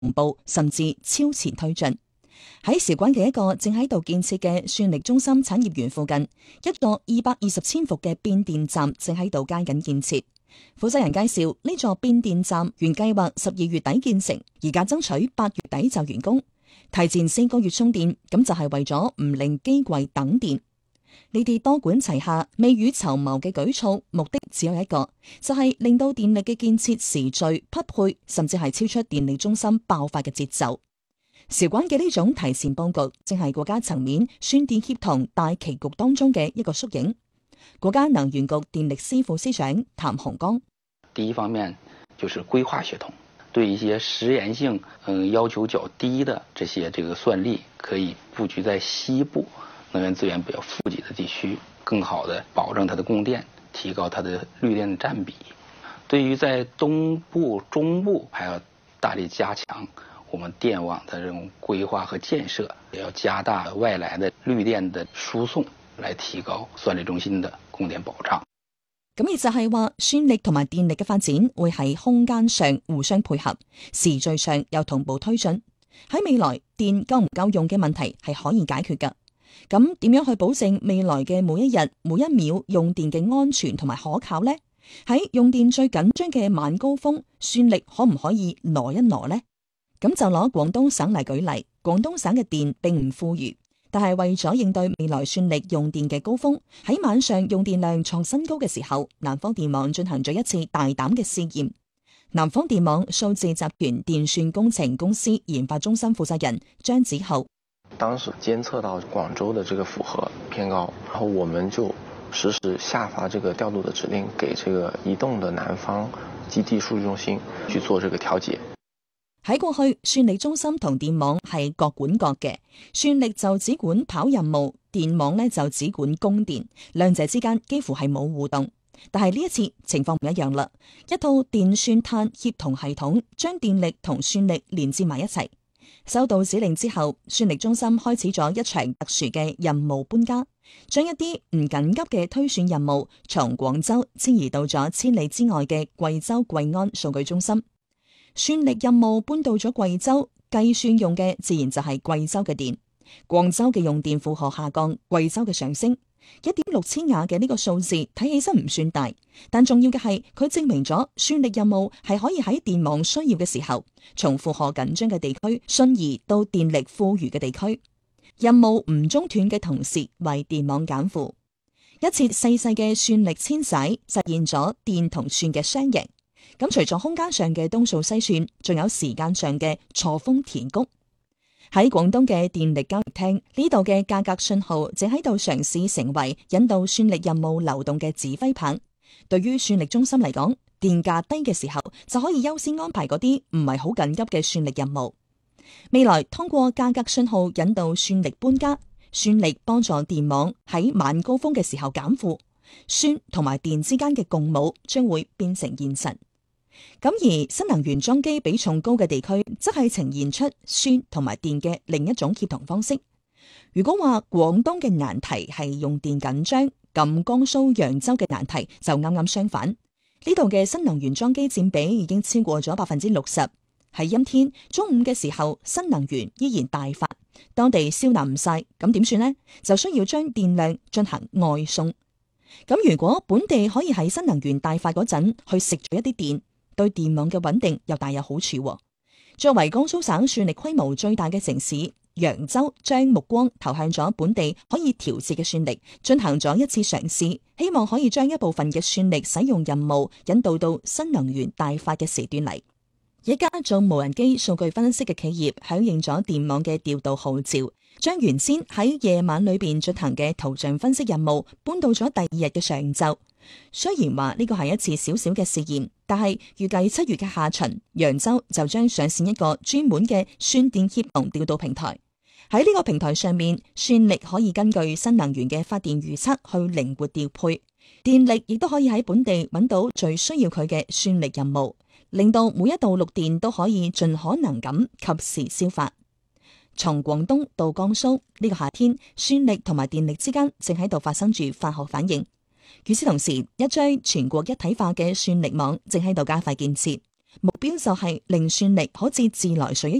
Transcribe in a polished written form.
同步甚至超前推進。喺韶關嘅一個正喺度建設嘅算力中心產業園附近，一個220千伏嘅變電站正喺度加緊建設。負責人介紹，呢座變電站原計劃12月底建成，而家爭取8月底就完工，提前4個月充電，咁就係為咗唔令機櫃等電。呢啲多管齊下、未雨綢繆嘅舉措，目的只有一個，就係令到電力嘅建設時序匹配，甚至係超出電力中心爆發嘅節奏。韶關嘅呢種提前佈局，正係國家層面算電協同大棋局當中嘅一個縮影。國家能源局電力司副司長譚洪剛： 第一方面就是規劃系統，對一些實驗性要求較低的這些算力，可以布局在西部能源資源比較富集的地區，更好的保證它的供電，提高它的綠電佔比。對於在東部、中部，還要大力加強我們電網的這種規劃和建設，也要加大外來的綠電的輸送，來提高算力中心的供電保障。 咁亦就係話，算力同埋電力嘅發展會喺空間上互相配合，時序上又同步推進。喺未來，電夠唔夠用嘅問題係可以解決㗎。咁點樣去保證未來嘅每一日每一秒用電嘅安全同埋可靠呢？喺用電最緊張嘅晚高峰，算力可唔可以挪一挪呢？咁就攞廣東省嚟舉例，廣東省嘅電並唔富裕，但係為咗應對未來算力用電嘅高峰，喺晚上用電量創新高嘅時候，南方電網進行咗一次大膽嘅試驗。南方電網數字集團電算工程公司研發中心負責人張子浩： 當時監測到廣州的這個負荷偏高，然後我們就實時下發這個調度的指令，給這個移動的南方基地數據中心去做這個調節。 喺過去，算力中心同電網係各管各嘅，算力就只管跑任務，電網呢就只管供電，兩者之間幾乎係冇互動。但係呢一次情況唔一樣啦，一套電算碳協同系統將電力同算力連接埋一齊。收到指令之後，算力中心開始咗一場特殊嘅任務搬家，將一啲唔緊急嘅推算任務從廣州遷移到咗千里之外嘅貴州貴安數據中心。算力任務搬到咗貴州，計算用嘅自然就係貴州嘅電。廣州嘅用電負荷下降，貴州嘅上升。1.6千瓦嘅呢個數字睇起身唔算大，但重要嘅係佢證明咗算力任務係可以喺電網需要嘅時候，從負荷緊張嘅地區迅移到電力富裕嘅地區。任務唔中斷嘅同時，為電網減負。一次細細嘅算力遷徙，實現咗電同算嘅雙贏。咁除咗空間上嘅東數西算，仲有時間上嘅錯峰填谷。喺廣東嘅電力交易廳呢度嘅價格信號正喺度嘗試成為引導算力任務流動嘅指揮棒。對於算力中心嚟講，電價低嘅時候就可以優先安排嗰啲唔係好緊急嘅算力任務。未來通過價格信號引導算力搬家，算力幫助電網喺晚高峰嘅時候減負，算同埋電之間嘅共舞將會變成現實。咁而新能源裝機比重高嘅地區，則係呈現出算同埋電嘅另一種協同方式。如果話廣東嘅難題係用電緊張，咁江蘇揚州嘅難題就啱啱相反。呢度嘅新能源裝機佔比已經超過咗60%。喺陰天中午嘅時候，新能源依然大發，當地消納唔晒，咁點算呢？就需要將電量進行外送。咁如果本地可以喺新能源大發嗰陣去食咗一啲電，對電網嘅穩定又大有好處。作為江蘇省算力規模最大嘅城市，揚州將目光投向咗本地可以調節嘅算力，進行咗一次嘗試，希望可以將一部分嘅算力使用任務引導到新能源大發嘅時段嚟。一家做無人機數據分析嘅企業響應咗電網嘅調度號召，將原先喺夜晚裏邊進行嘅圖像分析任務搬到咗第二日嘅上晝。雖然話呢個係一次小小嘅試驗，但係預計7月嘅下旬，揚州就將上線一個專門嘅算電協同調度平台。喺呢個平台上面，算力可以根據新能源嘅發電預測去靈活調配，電力亦都可以喺本地揾到最需要佢嘅算力任務，令到每一度錄電都可以盡可能咁及時消化。從廣東到江蘇，呢個夏天，算力同埋電力之間正喺度發生住化學反應。與此同時，一張全國一體化嘅算力網正喺度加快建設。 目標就係令算力可至自來水一